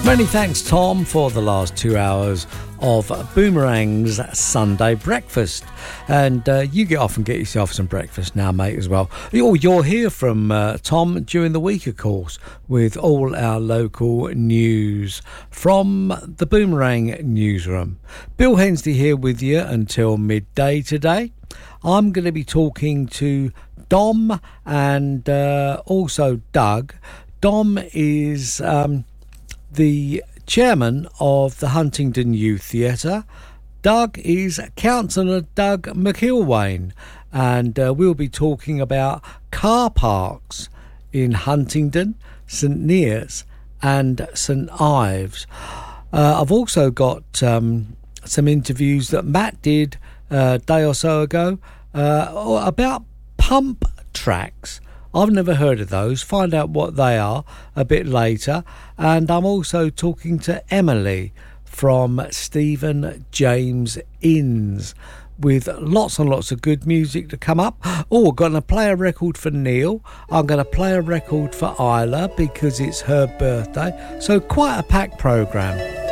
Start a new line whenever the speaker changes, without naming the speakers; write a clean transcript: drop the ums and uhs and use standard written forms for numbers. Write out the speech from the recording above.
Many thanks, Tom, for the last 2 hours of Boomerang's Sunday breakfast. And you get off and get yourself some breakfast now, mate, as well. You'll hear from Tom during the week, of course, with all our local news from the Boomerang newsroom. Bill Hensley here with you until midday today. I'm going to be talking to Dom and also Doug. Dom is the chairman of the Huntingdon Youth Theatre. Doug is Councillor Doug McIlwain, and we'll be talking about car parks in Huntingdon, St Neots and St Ives. I've also got some interviews that Matt did a day or so ago about pump tracks. I've never heard of those. Find out what they are a bit later. And I'm also talking to Emily from Stephen James Inns with lots and lots of good music to come up. Oh, we're going to play a record for Neil. I'm going to play a record for Isla because it's her birthday. So quite a packed programme.